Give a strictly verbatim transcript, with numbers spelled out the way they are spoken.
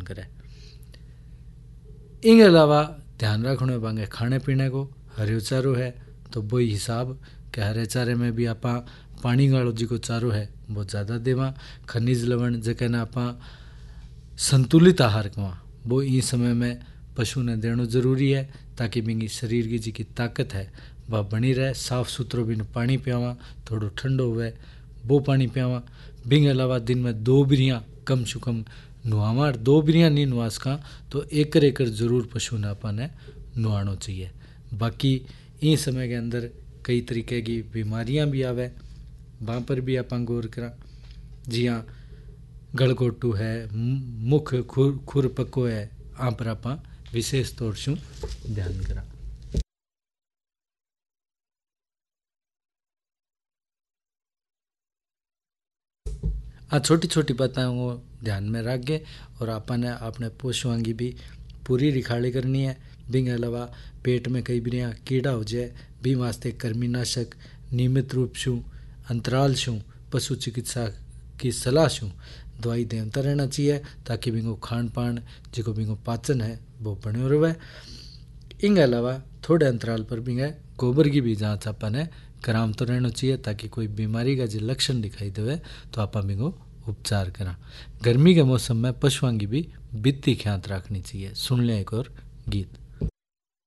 करे। इनके अलावा ध्यान रखना बांगे खाने पीने को। हरियो चारो है तो वही हिसाब कि हरे चारे में भी आप पानी वालों जी को चारो है बहुत ज़्यादा देवा। खनिज लवण जैसे ना आप संतुलित आहार कवा वो इस समय में पशु ने देना जरूरी है ताकि बिंगी शरीर की जी की ताकत है वह बनी रहे। साफ सुथरो बिन पानी पियावा, थोड़ो ठंडो हुए वो पानी पियावा। बिंग अलावा दिन में दो बिरियाँ कम से कम नुआवा। दो बिरियाँ नहीं नुआ सका तो एक एकड़ जरूर पशु ने अपन नुआना चाहिए। बाकी इस समय के अंदर कई तरीके की बीमारियां भी आवे वहाँ पर भी आप गौर करा। जी हाँ, गलगोटू है, मुख खुर खुर पको है, आप पर आप विशेष तौर से ध्यान करा। आ छोटी छोटी बातें को ध्यान में रख के और अपन अपने पशुओं की भी पूरी रिखाड़ी करनी है। बिंग अलावा पेट में कई बिरिया कीड़ा हो जाए भी वास्ते कृमिनाशक नियमित रूप से अंतराल से पशु चिकित्सा की सलाह से दवाई देता रहना चाहिए ताकि बिंगो खान पान जो बिंगो पाचन है वो बने रहे। इनके अलावा थोड़े अंतराल पर बिंगे गोबर की भी जाँच अपन कराम तो रहना चाहिए ताकि कोई बीमारी का जो लक्षण दिखाई देवे तो आप बिंगो उपचार करा। गर्मी के मौसम में पशुओं की भी बित्ती ख्यात रखनी चाहिए। सुन लें एक और गीत।